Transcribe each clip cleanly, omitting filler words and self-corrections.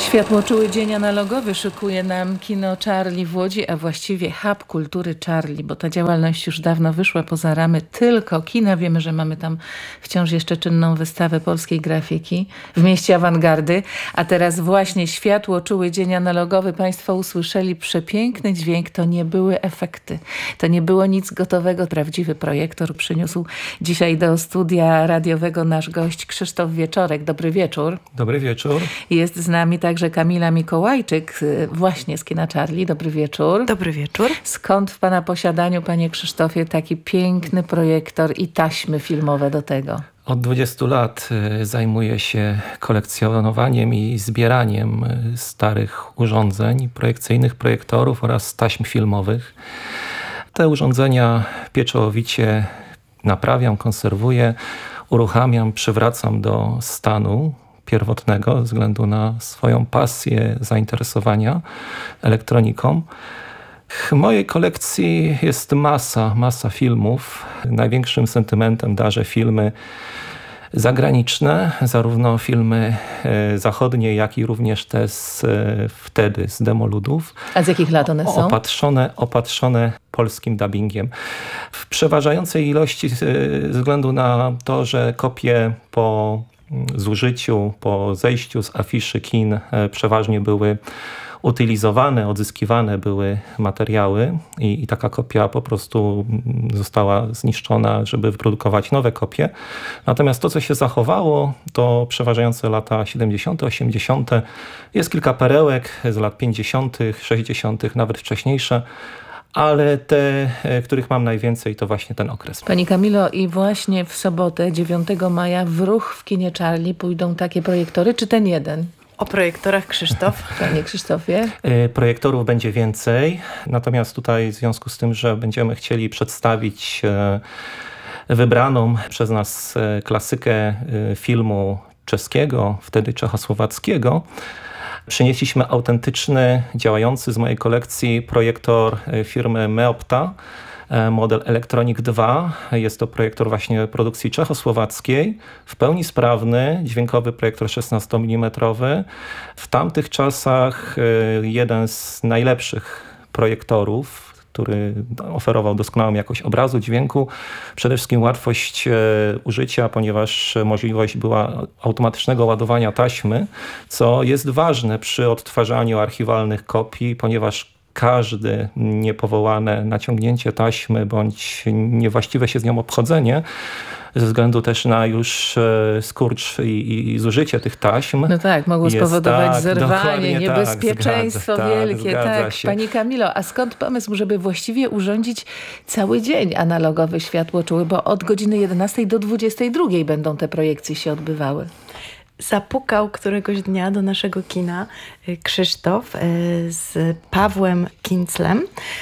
Światłoczuły dzień analogowy szykuje nam kino Charlie w Łodzi, a właściwie hub kultury Charlie, bo ta działalność już dawno wyszła poza ramy tylko kina. Wiemy, że mamy tam wciąż jeszcze czynną wystawę polskiej grafiki w mieście awangardy, a teraz właśnie Światłoczuły dzień analogowy. Państwo usłyszeli przepiękny dźwięk, to nie były efekty, to nie było nic gotowego. Prawdziwy projektor przyniósł dzisiaj do studia radiowego nasz gość Krzysztof Wieczorek. Dobry wieczór. Dobry wieczór. Jest z nami także Kamila Mikołajczyk, właśnie z kina Charlie. Dobry wieczór. Dobry wieczór. Skąd w pana posiadaniu, panie Krzysztofie, taki piękny projektor i taśmy filmowe do tego? Od 20 lat zajmuję się kolekcjonowaniem i zbieraniem starych urządzeń, projekcyjnych projektorów oraz taśm filmowych. Te urządzenia pieczołowicie naprawiam, konserwuję, uruchamiam, przywracam do stanu pierwotnego ze względu na swoją pasję zainteresowania elektroniką. W mojej kolekcji jest masa filmów. Największym sentymentem darzę filmy zagraniczne, zarówno filmy zachodnie, jak i również te wtedy z demoludów. A z jakich lat one są? Opatrzone polskim dubbingiem. W przeważającej ilości ze względu na to, że kopie po zużyciu, po zejściu z afiszy kin przeważnie były utylizowane, odzyskiwane były materiały i taka kopia po prostu została zniszczona, żeby wyprodukować nowe kopie. Natomiast to, co się zachowało, to przeważające lata 70., 80. Jest kilka perełek z lat 50., 60., nawet wcześniejsze. Ale te, których mam najwięcej, to właśnie ten okres. Pani Kamilo, i właśnie w sobotę, 9 maja, w ruch w kinie Charlie pójdą takie projektory, czy ten jeden? O projektorach Krzysztof. Panie Krzysztofie? Projektorów będzie więcej, natomiast tutaj w związku z tym, że będziemy chcieli przedstawić wybraną przez nas klasykę filmu czeskiego, wtedy czechosłowackiego, przynieśliśmy autentyczny, działający z mojej kolekcji projektor firmy Meopta, model Electronic 2. Jest to projektor właśnie produkcji czechosłowackiej, w pełni sprawny, dźwiękowy projektor 16 mm. W tamtych czasach jeden z najlepszych projektorów, który oferował doskonałą jakość obrazu, dźwięku. Przede wszystkim łatwość użycia, ponieważ możliwość była automatycznego ładowania taśmy, co jest ważne przy odtwarzaniu archiwalnych kopii, ponieważ każde niepowołane naciągnięcie taśmy bądź niewłaściwe się z nią obchodzenie, ze względu też na już skurcz i zużycie tych taśm. No tak, mogło spowodować zerwanie, niebezpieczeństwo wielkie. Zgadza się. Pani Kamilo, a skąd pomysł, żeby właściwie urządzić cały dzień analogowy Światłoczuły, bo od godziny 11 do 22 będą te projekcje się odbywały? Zapukał któregoś dnia do naszego kina Krzysztof z Pawłem Kinclem,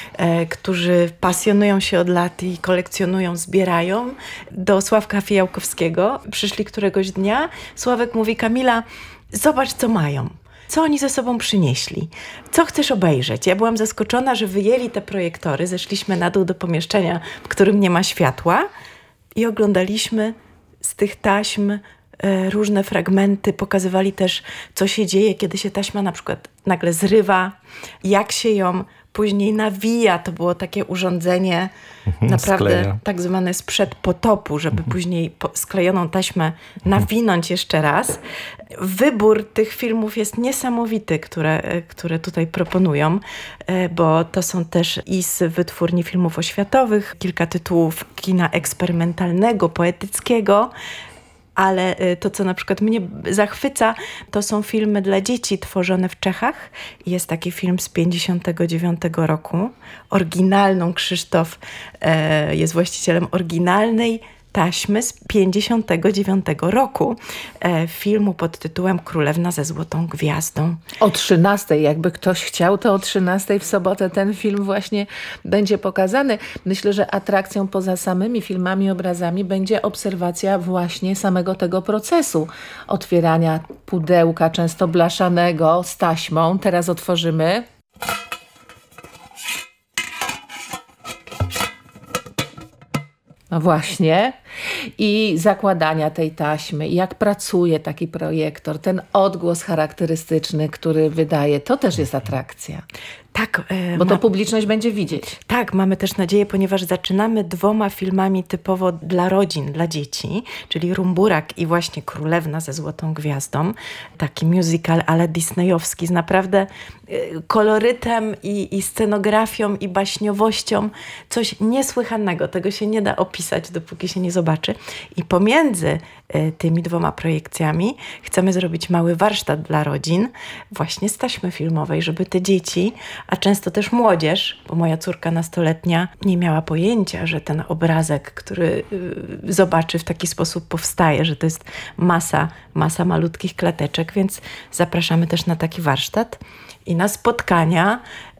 którzy pasjonują się od lat i kolekcjonują, zbierają, do Sławka Fijałkowskiego. Przyszli któregoś dnia. Sławek mówi: Kamila, zobacz, co mają. Co oni ze sobą przynieśli? Co chcesz obejrzeć? Ja byłam zaskoczona, że wyjęli te projektory. Zeszliśmy na dół do pomieszczenia, w którym nie ma światła i oglądaliśmy z tych taśm różne fragmenty, pokazywali też, co się dzieje, kiedy się taśma na przykład nagle zrywa, jak się ją później nawija. To było takie urządzenie naprawdę skleja. Tak zwane sprzed potopu, żeby później sklejoną taśmę nawinąć jeszcze raz. Wybór tych filmów jest niesamowity, które tutaj proponują, bo to są też i z wytwórni filmów oświatowych, kilka tytułów kina eksperymentalnego, poetyckiego, ale to, co na przykład mnie zachwyca, to są filmy dla dzieci tworzone w Czechach. Jest taki film z 1959 roku. Oryginalną Krzysztof jest właścicielem oryginalnej taśmy z 1959 roku. Filmu pod tytułem Królewna ze złotą gwiazdą. O 13:00, jakby ktoś chciał, to o 13:00 w sobotę ten film właśnie będzie pokazany. Myślę, że atrakcją poza samymi filmami, obrazami będzie obserwacja właśnie samego tego procesu otwierania pudełka, często blaszanego z taśmą. Teraz otworzymy. No właśnie. i zakładania tej taśmy, jak pracuje taki projektor, ten odgłos charakterystyczny, który wydaje, to też jest atrakcja. Tak, bo to publiczność będzie widzieć. Tak, mamy też nadzieję, ponieważ zaczynamy 2 filmami typowo dla rodzin, dla dzieci, czyli Rumburak i właśnie Królewna ze Złotą Gwiazdą. Taki musical, ale disneyowski z naprawdę kolorytem i scenografią i baśniowością. Coś niesłychanego. Tego się nie da opisać, dopóki się nie zobaczy. I pomiędzy tymi 2 projekcjami chcemy zrobić mały warsztat dla rodzin właśnie z taśmy filmowej, żeby te dzieci, a często też młodzież, bo moja córka nastoletnia nie miała pojęcia, że ten obrazek, który zobaczy, w taki sposób powstaje, że to jest masa malutkich klateczek, więc zapraszamy też na taki warsztat i na spotkania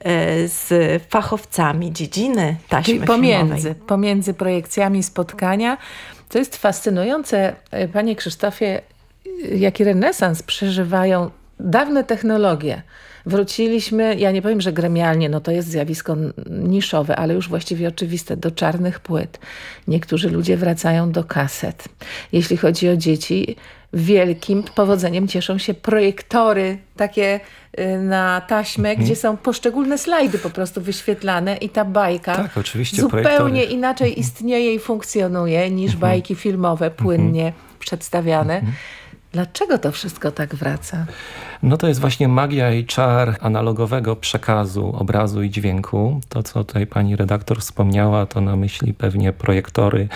z fachowcami dziedziny taśmy filmowej. Pomiędzy projekcjami spotkania. To jest fascynujące, panie Krzysztofie, jaki renesans przeżywają dawne technologie. Wróciliśmy, ja nie powiem, że gremialnie, no to jest zjawisko niszowe, ale już właściwie oczywiste, do czarnych płyt. Niektórzy ludzie wracają do kaset. Jeśli chodzi o dzieci, wielkim powodzeniem cieszą się projektory takie na taśmę, gdzie są poszczególne slajdy po prostu wyświetlane i ta bajka tak, oczywiście, zupełnie inaczej istnieje i funkcjonuje niż bajki filmowe, płynnie przedstawiane. Dlaczego to wszystko tak wraca? No to jest właśnie magia i czar analogowego przekazu obrazu i dźwięku. To, co tutaj pani redaktor wspomniała, to na myśli pewnie projektory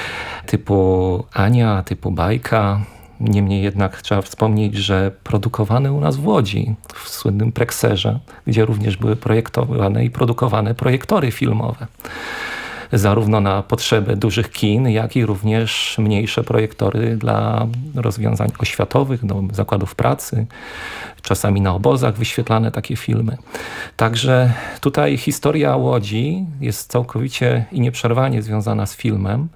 typu Ania, typu bajka. Niemniej jednak trzeba wspomnieć, że produkowane u nas w Łodzi, w słynnym Prekserze, gdzie również były projektowane i produkowane projektory filmowe. Zarówno na potrzeby dużych kin, jak i również mniejsze projektory dla rozwiązań oświatowych, do zakładów pracy, czasami na obozach wyświetlane takie filmy. Także tutaj historia Łodzi jest całkowicie i nieprzerwanie związana z filmem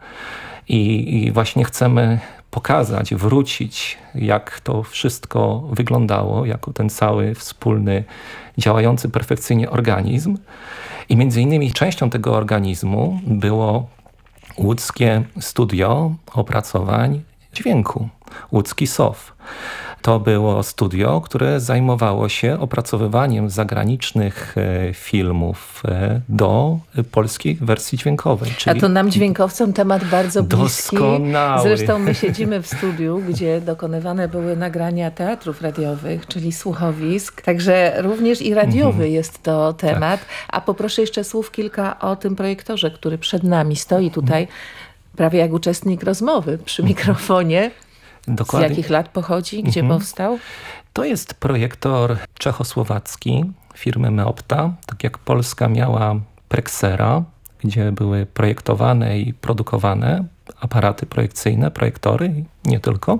i właśnie chcemy pokazać, wrócić, jak to wszystko wyglądało, jako ten cały wspólny, działający perfekcyjnie organizm. I między innymi częścią tego organizmu było łódzkie studio opracowań dźwięku, łódzki SOF. To było studio, które zajmowało się opracowywaniem zagranicznych filmów do polskiej wersji dźwiękowej. A to nam dźwiękowcom temat bardzo bliski. Doskonały. Zresztą my siedzimy w studiu, gdzie dokonywane były nagrania teatrów radiowych, czyli słuchowisk. Także również i radiowy jest to temat. Tak. A poproszę jeszcze słów kilka o tym projektorze, który przed nami stoi tutaj, prawie jak uczestnik rozmowy przy mikrofonie. Dokładnie. Z jakich lat pochodzi? Gdzie powstał? To jest projektor czechosłowacki firmy Meopta. Tak jak Polska miała Preksera, gdzie były projektowane i produkowane aparaty projekcyjne, projektory, nie tylko.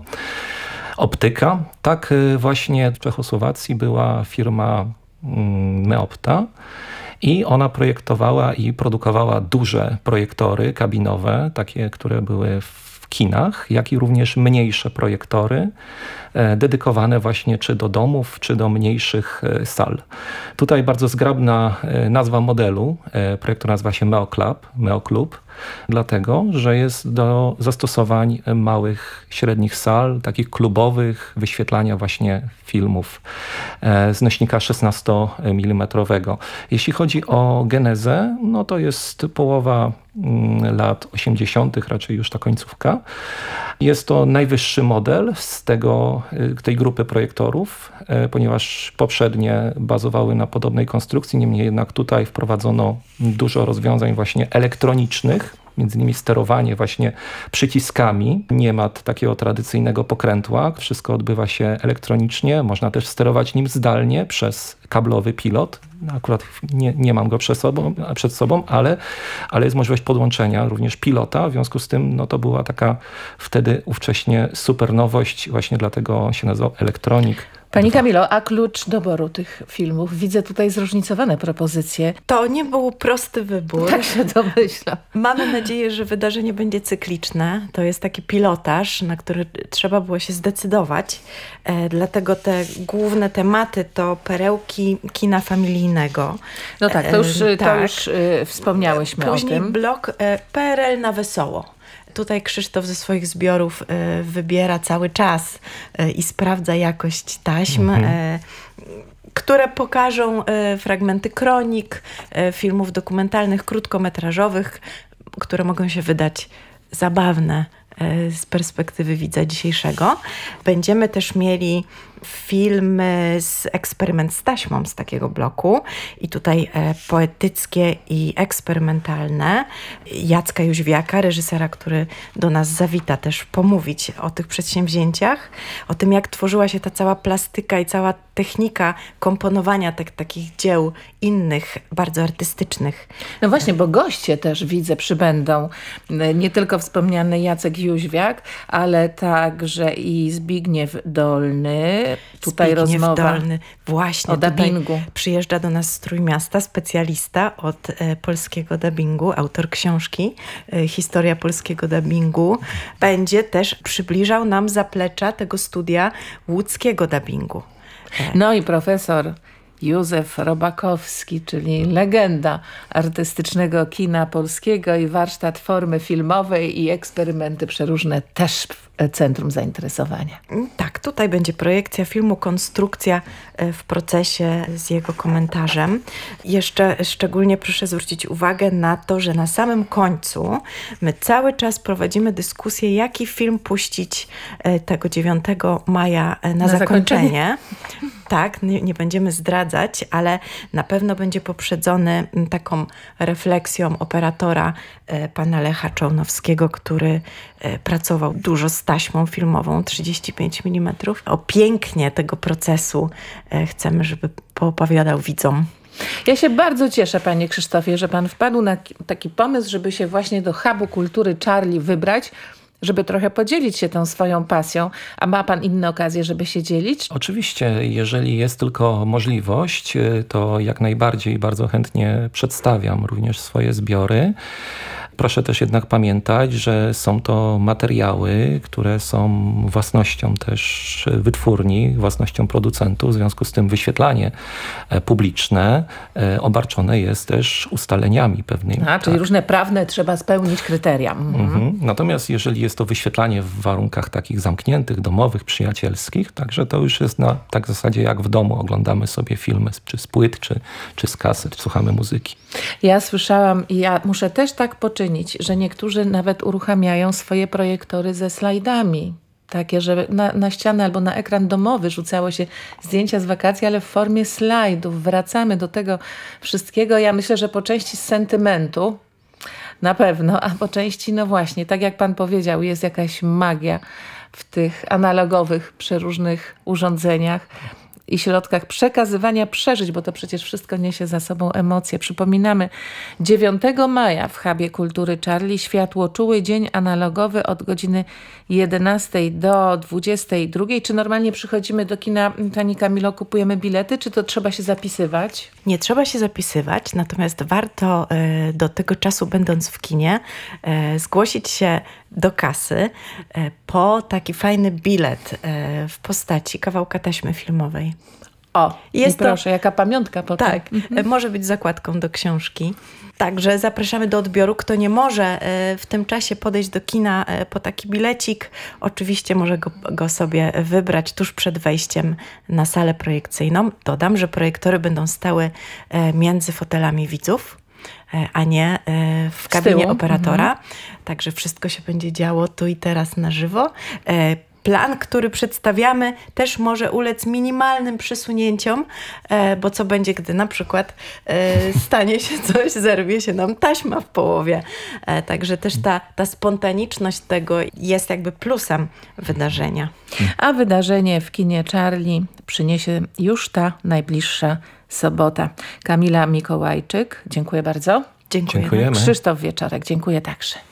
Optyka. Tak właśnie w Czechosłowacji była firma Meopta. I ona projektowała i produkowała duże projektory kabinowe, takie, które były w kinach, jak i również mniejsze projektory dedykowane właśnie czy do domów, czy do mniejszych sal. Tutaj bardzo zgrabna nazwa modelu. Projektor nazywa się Meoclub, dlatego, że jest do zastosowań małych, średnich sal, takich klubowych, wyświetlania właśnie filmów z nośnika 16 mm. Jeśli chodzi o genezę, no to jest połowa lat 80., raczej już ta końcówka. Jest to najwyższy model z tej grupy projektorów, ponieważ poprzednie bazowały na podobnej konstrukcji, niemniej jednak tutaj wprowadzono dużo rozwiązań właśnie elektronicznych, między innymi sterowanie właśnie przyciskami. Nie ma takiego tradycyjnego pokrętła. Wszystko odbywa się elektronicznie. Można też sterować nim zdalnie przez kablowy pilot. Akurat nie mam go przed sobą, ale jest możliwość podłączenia również pilota. W związku z tym no, to była taka wtedy ówcześnie super nowość. Właśnie dlatego on się nazywał Electronic. Pani Kamilo, a klucz doboru tych filmów? Widzę tutaj zróżnicowane propozycje. To nie był prosty wybór. Tak się domyślam. Mamy nadzieję, że wydarzenie będzie cykliczne. To jest taki pilotaż, na który trzeba było się zdecydować. Dlatego te główne tematy to perełki kina familijnego. No tak, to już wspomniałyśmy o tym. Później blok PRL na wesoło. Tutaj Krzysztof ze swoich zbiorów wybiera cały czas i sprawdza jakość taśm, które pokażą fragmenty kronik, filmów dokumentalnych, krótkometrażowych, które mogą się wydać zabawne z perspektywy widza dzisiejszego. Będziemy też mieli filmy eksperyment z taśmą z takiego bloku i tutaj poetyckie i eksperymentalne Jacka Jóźwiaka, reżysera, który do nas zawita też pomówić o tych przedsięwzięciach, o tym jak tworzyła się ta cała plastyka i cała technika komponowania takich dzieł innych, bardzo artystycznych. No właśnie, bo goście też widzę przybędą. Nie tylko wspomniany Jacek Jóźwiak, ale także i Zbigniew Dolny. Tutaj rozmowa Dolny. Właśnie, o dubbingu. Przyjeżdża do nas z Trójmiasta specjalista od polskiego dubbingu, autor książki Historia polskiego dubbingu. Będzie też przybliżał nam zaplecza tego studia łódzkiego dubbingu. No i profesor Józef Robakowski, czyli legenda artystycznego kina polskiego i warsztat formy filmowej i eksperymenty przeróżne też w centrum zainteresowania. Tak, tutaj będzie projekcja filmu, konstrukcja w procesie z jego komentarzem. Jeszcze szczególnie proszę zwrócić uwagę na to, że na samym końcu my cały czas prowadzimy dyskusję, jaki film puścić tego 9 maja na zakończenie. Tak, nie będziemy zdradzać, ale na pewno będzie poprzedzony taką refleksją operatora pana Lecha Czołnowskiego, który pracował dużo z taśmą filmową 35 mm. O pięknie tego procesu chcemy, żeby poopowiadał widzom. Ja się bardzo cieszę, panie Krzysztofie, że pan wpadł na taki pomysł, żeby się właśnie do Hubu Kultury Charlie wybrać, żeby trochę podzielić się tą swoją pasją. A ma pan inne okazje, żeby się dzielić? Oczywiście, jeżeli jest tylko możliwość, to jak najbardziej bardzo chętnie przedstawiam również swoje zbiory. Proszę też jednak pamiętać, że są to materiały, które są własnością też wytwórni, własnością producentów. W związku z tym wyświetlanie publiczne obarczone jest też ustaleniami pewnymi. Czyli różne prawne trzeba spełnić kryteria. Natomiast jeżeli jest to wyświetlanie w warunkach takich zamkniętych, domowych, przyjacielskich, także to już jest na tak zasadzie jak w domu. Oglądamy sobie filmy czy z płyt, czy z kaset, słuchamy muzyki. Ja słyszałam i ja muszę też tak poczynić, że niektórzy nawet uruchamiają swoje projektory ze slajdami. Takie, że na ścianę albo na ekran domowy rzucało się zdjęcia z wakacji, ale w formie slajdów. Wracamy do tego wszystkiego. Ja myślę, że po części z sentymentu na pewno, a po części, no właśnie, tak jak pan powiedział, jest jakaś magia w tych analogowych, przeróżnych urządzeniach i środkach przekazywania przeżyć, bo to przecież wszystko niesie za sobą emocje. Przypominamy, 9 maja w Hubie Kultury Charlie światłoczuły dzień analogowy od godziny 11 do 22. Czy normalnie przychodzimy do kina, pani Kamilo, kupujemy bilety, czy to trzeba się zapisywać? Nie trzeba się zapisywać, natomiast warto do tego czasu, będąc w kinie, zgłosić się do kasy po taki fajny bilet w postaci kawałka taśmy filmowej. O, jest proszę, jaka pamiątka potem. Tak, może być zakładką do książki. Także zapraszamy do odbioru. Kto nie może w tym czasie podejść do kina po taki bilecik, oczywiście może go sobie wybrać tuż przed wejściem na salę projekcyjną. Dodam, że projektory będą stały między fotelami widzów, a nie w kabinie operatora. Także wszystko się będzie działo tu i teraz na żywo. Plan, który przedstawiamy, też może ulec minimalnym przesunięciom, bo co będzie, gdy na przykład stanie się coś, zerwie się nam taśma w połowie. Także też ta spontaniczność tego jest jakby plusem wydarzenia. A wydarzenie w kinie Charlie przyniesie już ta najbliższa sobota. Kamila Mikołajczyk, dziękuję bardzo. Dziękujemy. Dziękujemy. Krzysztof Wieczorek, dziękuję także.